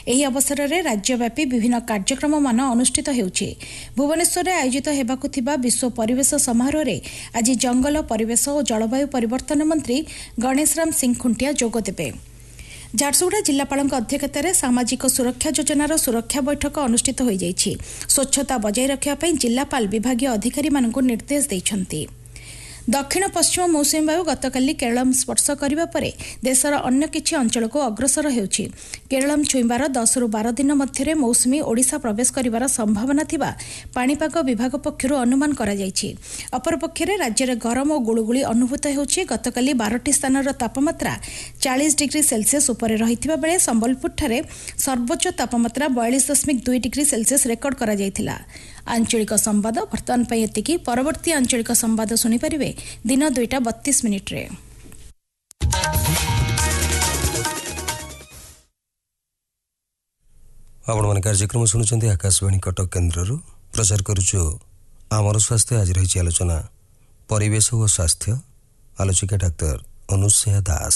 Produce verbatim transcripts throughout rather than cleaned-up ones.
ଏହି ଅବସରରେ ରାଜ୍ୟବ୍ୟାପୀ ବିଭିନ୍ନ କାର୍ଯ୍ୟକ୍ରମ ମାନ ଅନୁଷ୍ଠିତ ହେଉଛି। ଭୁବନେଶ୍ୱରରେ ଆୟୋଜିତ ହେବାକୁ ଥିବା ବିଶ୍ୱ ପରିବେଶ ସମାରୋହରେ ଆଜି ଜଙ୍ଗଲ, ପରିବେଶ ଓ ଜଳବାୟୁ ପରିବର୍ତ୍ତନ ମନ୍ତ୍ରୀ ଗଣେଶରାମ ସିଂ ଖୁଣ୍ଟିଆ ଯୋଗଦେବେ। ଝାରସୁଗୁଡ଼ା ଜିଲ୍ଲାପାଳଙ୍କ ଅଧ୍ୟକ୍ଷତାରେ ସାମାଜିକ ସୁରକ୍ଷା ଯୋଜନାର ସୁରକ୍ଷା ବୈଠକ ଅନୁଷ୍ଠିତ ହୋଇଯାଇଛି। ସ୍ୱଚ୍ଛତା ବଜାୟ ରଖିବା ପାଇଁ ଜିଲ୍ଲାପାଳ ବିଭାଗୀୟ ଅଧିକାରୀମାନଙ୍କୁ ନିର୍ଦ୍ଦେଶ ଦେଇଛନ୍ତି। ଦକ୍ଷିଣ ପଶ୍ଚିମ ମୌସୁମୀ ବାୟୁ ଗତକାଲି କେରଳମ୍ ସ୍ପର୍ଶ କରିବା ପରେ ଦେଶର ଅନ୍ୟ କିଛି ଅଞ୍ଚଳକୁ ଅଗ୍ରସର ହେଉଛି। କେରଳମ୍ ଛୁଇଁବାର ଦଶରୁ ବାର ଦିନ ମଧ୍ୟରେ ମୌସୁମୀ ଓଡ଼ିଶା ପ୍ରବେଶ କରିବାର ସମ୍ଭାବନା ଥିବା ପାଣିପାଗ ବିଭାଗ ପକ୍ଷରୁ ଅନୁମାନ କରାଯାଇଛି। ଅପରପକ୍ଷରେ ରାଜ୍ୟରେ ଗରମ ଓ ଗୁଳୁଗୁଳି ଅନୁଭୂତ ହେଉଛି। ଗତକାଲି ବାରଟି ସ୍ଥାନର ତାପମାତ୍ରା ଚାଳିଶ ଡିଗ୍ରୀ ସେଲ୍ସିୟସ୍ ଉପରେ ରହିଥିବା ବେଳେ ସମ୍ବଲପୁରଠାରେ ସର୍ବୋଚ୍ଚ ତାପମାତ୍ରା ବୟାଳିଶ ଦଶମିକ ଦୁଇ ଡିଗ୍ରୀ ସେଲ୍ସିୟସ୍ ରେକର୍ଡ କରାଯାଇଥିଲା। ଆଞ୍ଚଳିକ ସମ୍ବାଦ ବର୍ତ୍ତମାନ ପାଇଁ ଏତିକି। ପରବର୍ତ୍ତୀ ଆଞ୍ଚଳିକ ସମ୍ବାଦ ଶୁଣିପାରିବେ ଦିନ ଦୁଇଟା ବତିଶ ମିନିଟ୍ରେ। ଆପଣମାନେ କାର୍ଯ୍ୟକ୍ରମ ଶୁଣୁଛନ୍ତି ଆକାଶବାଣୀ କଟକ କେନ୍ଦ୍ରରୁ। ପ୍ରଚାର କରୁଛୁ ଆମର ସ୍ୱାସ୍ଥ୍ୟ। ଆଜି ରହିଛି ଆଲୋଚନା ପରିବେଶ ଓ ସ୍ୱାସ୍ଥ୍ୟ। ଆଲୋଚିକା ଡାକ୍ତର ଅନୁସୟା ଦାସ।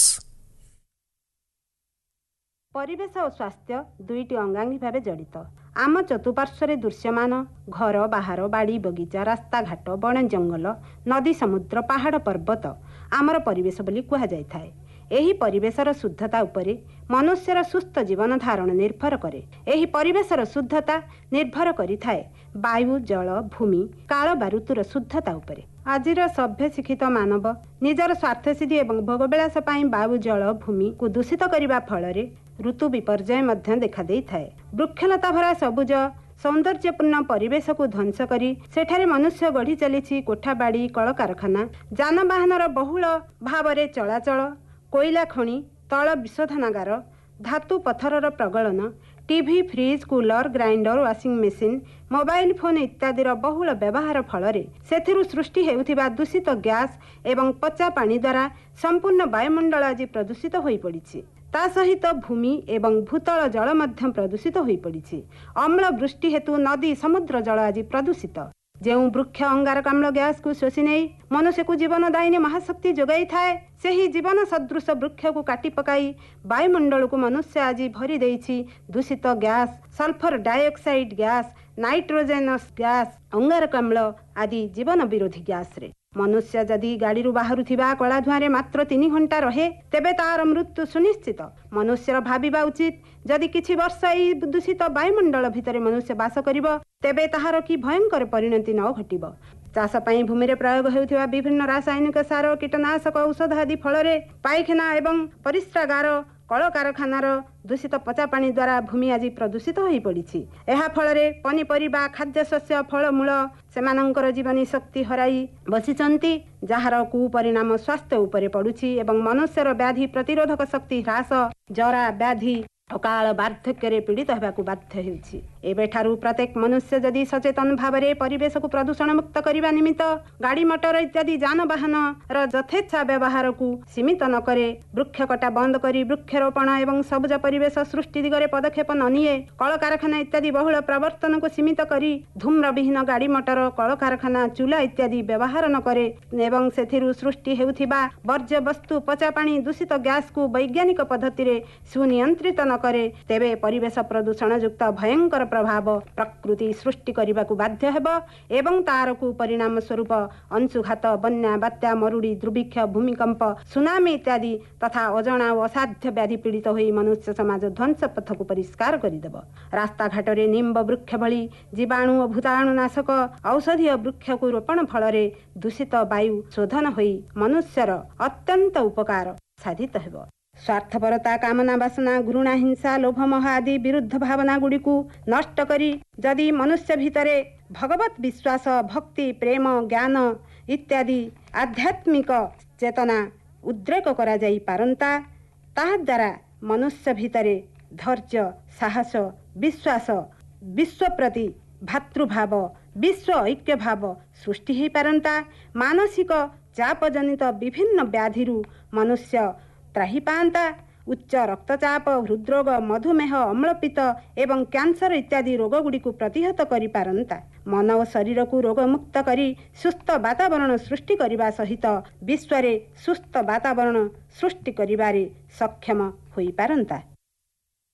ପରିବେଶ ଓ ସ୍ୱାସ୍ଥ୍ୟ ଦୁଇଟି ଅଙ୍ଗାଙ୍ଗୀ ଭାବେ ଜଡ଼ିତ। ଆମ ଚତୁଃପାର୍ଶ୍ୱରେ ଦୃଶ୍ୟମାନ ଘର, ବାହାର, ବାଡ଼ି, ବଗିଚା, ରାସ୍ତାଘାଟ, ବଣ, ଜଙ୍ଗଲ, ନଦୀ, ସମୁଦ୍ର, ପାହାଡ଼, ପର୍ବତ ଆମର ପରିବେଶ ବୋଲି କୁହାଯାଇଥାଏ। ଏହି ପରିବେଶର ଶୁଦ୍ଧତା ଉପରେ ମନୁଷ୍ୟର ସୁସ୍ଥ ଜୀବନ ଧାରଣ ନିର୍ଭର କରେ। ଏହି ପରିବେଶର ଶୁଦ୍ଧତା ନିର୍ଭର କରିଥାଏ ବାୟୁ, ଜଳ, ଭୂମି, କାଳ ବା ଋତୁର ଶୁଦ୍ଧତା ଉପରେ। ଆଜିର ସଭ୍ୟ ଶିକ୍ଷିତ ମାନବ ନିଜର ସ୍ୱାର୍ଥସିଦ୍ଧି ଏବଂ ଭୋଗବିଳାସ ପାଇଁ ବାୟୁ, ଜଳ, ଭୂମିକୁ ଦୂଷିତ କରିବା ଫଳରେ ଋତୁ ବିପର୍ଯ୍ୟୟ ମଧ୍ୟ ଦେଖାଦେଇଥାଏ। ବୃକ୍ଷଲତା ଭରା ସବୁଜ ସୌନ୍ଦର୍ଯ୍ୟପୂର୍ଣ୍ଣ ପରିବେଶକୁ ଧ୍ୱଂସ କରି ସେଠାରେ ମନୁଷ୍ୟ ଗଢ଼ି ଚାଲିଛି କୋଠାବାଡ଼ି, କଳକାରଖାନା, ଯାନବାହନର ବହୁଳ ଭାବରେ ଚଳାଚଳ, କୋଇଲା ଖଣି, ତୈଳ ବିଶୋଧନାଗାର, ଧାତୁ ପଥରର ପ୍ରଗଳନ, TV, fridge, cooler, grinder, washing machine, mobile phone ଇତ୍ୟାଦିର ବହୁଳ ବ୍ୟବହାର ଫଳରେ ସେଥିରୁ ସୃଷ୍ଟି ହେଉଥିବା ଦୂଷିତ ଗ୍ୟାସ୍ ଏବଂ ପଚା ପାଣି ଦ୍ୱାରା ସମ୍ପୂର୍ଣ୍ଣ ବାୟୁମଣ୍ଡଳ ଆଜି ପ୍ରଦୂଷିତ ହୋଇପଡ଼ିଛି। ତା ସହିତ ଭୂମି ଏବଂ ଭୂତଳ ଜଳ ମଧ୍ୟ ପ୍ରଦୂଷିତ ହୋଇପଡ଼ିଛି। ଅମ୍ଳ ବୃଷ୍ଟି ହେତୁ ନଦୀ, ସମୁଦ୍ର ଜଳ ଆଜି ପ୍ରଦୂଷିତ। ଯେଉଁ ବୃକ୍ଷ ଅଙ୍ଗାରକାମ୍ଳ ଗ୍ୟାସ୍କୁ ଶୋଷି ନେଇ ମନୁଷ୍ୟକୁ ଜୀବନଦାୟିନୀ ମହାଶକ୍ତି ଯୋଗାଇଥାଏ, ସେହି ଜୀବନ ସଦୃଶ ବୃକ୍ଷକୁ କାଟି ପକାଇ ବାୟୁମଣ୍ଡଳକୁ ମନୁଷ୍ୟ ଆଜି ଭରି ଦେଇଛି ଦୂଷିତ gas, sulphur dioxide gas, ନାଇଟ୍ରୋଜେନସ୍ gas, ଅଙ୍ଗାରକାମ୍ଳ ଆଦି ଜୀବନ ବିରୋଧୀ ଗ୍ୟାସ୍ରେ। ମନୁଷ୍ୟ ଯଦି ଗାଡ଼ିରୁ ବାହାରୁଥିବା କଳା ଧୂଆଁରେ ମାତ୍ର ତିନି ଘଣ୍ଟା ରହେ ତେବେ ତାହାର ମୃତ୍ୟୁ ସୁନିଶ୍ଚିତ। ମନୁଷ୍ୟର ଭାବିବା ଉଚିତ, ଯଦି କିଛି ବର୍ଷ ଏହି ଦୂଷିତ ବାୟୁମଣ୍ଡଳ ଭିତରେ ମନୁଷ୍ୟ ବାସ କରିବ ତେବେ ତାହାର କି ଭୟଙ୍କର ପରିଣତି ନ ଘଟିବ। ଚାଷ ପାଇଁ ଭୂମିରେ ପ୍ରୟୋଗ ହେଉଥିବା ବିଭିନ୍ନ ରାସାୟନିକ ସାର, କୀଟନାଶକ ଔଷଧ ଆଦି ଫଳରେ ପାଇଖାନା ଏବଂ ପରିସ୍ରାଗାର, କଳକାରଖାନାର ଦୂଷିତ ପଚା ପାଣି ଦ୍ୱାରା ଭୂମି ଆଜି ପ୍ରଦୂଷିତ ହୋଇପଡ଼ିଛି। ଏହା ଫଳରେ ପନିପରିବା, ଖାଦ୍ୟଶସ୍ୟ, ଫଳମୂଳ ସେମାନଙ୍କର ଜୀବନୀ ଶକ୍ତି ହରାଇ ବସିଛନ୍ତି, ଯାହାର କୁପରିଣାମ ସ୍ୱାସ୍ଥ୍ୟ ଉପରେ ପଡ଼ୁଛି ଏବଂ ମନୁଷ୍ୟର ବ୍ୟାଧି ପ୍ରତିରୋଧକ ଶକ୍ତି ହ୍ରାସ, ଜରା, ବ୍ୟାଧି, ଅକାଳ ବାର୍ଦ୍ଧକ୍ୟରେ ପୀଡ଼ିତ ହେବାକୁ ବାଧ୍ୟ ହେଉଛି। ଏବେଠାରୁ ପ୍ରତ୍ୟେକ ମନୁଷ୍ୟ ଯଦି ସଚେତନ ଭାବରେ ପରିବେଶକୁ ପ୍ରଦୂଷଣ ମୁକ୍ତ କରିବା ନିମିତ୍ତ ଗାଡ଼ି ମଟର ଇତ୍ୟାଦି ଯାନବାହନର ଯଥେଚ୍ଛା ବ୍ୟବହାରକୁ ସୀମିତ ନ କରେ, ବୃକ୍ଷ କଟା ବନ୍ଦ କରି ବୃକ୍ଷରୋପଣ ଏବଂ ସବୁଜ ପରିବେଶ ସୃଷ୍ଟି ଦିଗରେ ପଦକ୍ଷେପ ନ ନିଏ, କଳକାରଖାନା ଇତ୍ୟାଦି ବହୁଳ ପ୍ରବର୍ତ୍ତନକୁ ସୀମିତ କରି ଧୂମ୍ରବିହୀନ ଗାଡ଼ି ମଟର, କଳକାରଖାନା, ଚୁଲା ଇତ୍ୟାଦି ବ୍ୟବହାର ନ କରେ ଏବଂ ସେଥିରୁ ସୃଷ୍ଟି ହେଉଥିବା ବର୍ଜ୍ୟବସ୍ତୁ, ପଚା ପାଣି, ଦୂଷିତ ଗ୍ୟାସ୍କୁ ବୈଜ୍ଞାନିକ ପଦ୍ଧତିରେ ସୁନିୟନ୍ତ୍ରିତ ନ କରେ ତେବେ ପରିବେଶ ପ୍ରଦୂଷଣ ଯୁକ୍ତ ଭୟଙ୍କର ପ୍ରଭାବ ପ୍ରକୃତି ସୃଷ୍ଟି କରିବାକୁ ବାଧ୍ୟ ହେବ ଏବଂ ତାର କୁପରିଣାମ ସ୍ୱରୂପ ଅଂଶୁଘାତ, ବନ୍ୟା, ବାତ୍ୟା, ମରୁଡ଼ି, ଦୁର୍ଭିକ୍ଷ, ଭୂମିକମ୍ପ, ସୁନାମି ଇତ୍ୟାଦି ତଥା ଅଜଣା ଓ ଅସାଧ୍ୟ ବ୍ୟାଧି ପୀଡ଼ିତ ହୋଇ ମନୁଷ୍ୟ ସମାଜ ଧ୍ୱଂସ ପଥକୁ ପରିଷ୍କାର କରିଦେବ। ରାସ୍ତାଘାଟରେ ନିମ୍ବ ବୃକ୍ଷ ଭଳି ଜୀବାଣୁ ଓ ଭୂତାଣୁ ନାଶକ ଔଷଧୀୟ ବୃକ୍ଷକୁ ରୋପଣ ଫଳରେ ଦୂଷିତ ବାୟୁ ଶୋଧନ ହୋଇ ମନୁଷ୍ୟର ଅତ୍ୟନ୍ତ ଉପକାର ସାଧିତ ହେବ। ସ୍ୱାର୍ଥପରତା, କାମନା, ବାସନା, ଘୃଣା, ହିଂସା, ଲୋଭମୋହ ଆଦି ବିରୁଦ୍ଧ ଭାବନା ଗୁଡ଼ିକୁ ନଷ୍ଟ କରି ଯଦି ମନୁଷ୍ୟ ଭିତରେ ଭଗବତ ବିଶ୍ୱାସ, ଭକ୍ତି, ପ୍ରେମ, ଜ୍ଞାନ ଇତ୍ୟାଦି ଆଧ୍ୟାତ୍ମିକ ଚେତନା ଉଦ୍ରେକ କରାଯାଇ ପାରନ୍ତା, ତାହାଦ୍ୱାରା ମନୁଷ୍ୟ ଭିତରେ ଧୈର୍ଯ୍ୟ, ସାହସ, ବିଶ୍ୱାସ, ବିଶ୍ୱ ପ୍ରତି ଭାତୃଭାବ, ବିଶ୍ୱ ଐକ୍ୟ ଭାବ ସୃଷ୍ଟି ହୋଇପାରନ୍ତା। ମାନସିକ ଚାପଜନିତ ବିଭିନ୍ନ ବ୍ୟାଧିରୁ ମନୁଷ୍ୟ ତ୍ରାହି ପାଆନ୍ତା। ଉଚ୍ଚ ରକ୍ତଚାପ, ହୃଦରୋଗ, ମଧୁମେହ, ଅମ୍ଳପିତ ଏବଂ କ୍ୟାନ୍ସର ଇତ୍ୟାଦି ରୋଗଗୁଡ଼ିକୁ ପ୍ରତିହତ କରିପାରନ୍ତା। ମନ ଓ ଶରୀରକୁ ରୋଗମୁକ୍ତ କରି ସୁସ୍ଥ ବାତାବରଣ ସୃଷ୍ଟି କରିବା ସହିତ ବିଶ୍ୱରେ ସୁସ୍ଥ ବାତାବରଣ ସୃଷ୍ଟି କରିବାରେ ସକ୍ଷମ ହୋଇପାରନ୍ତା।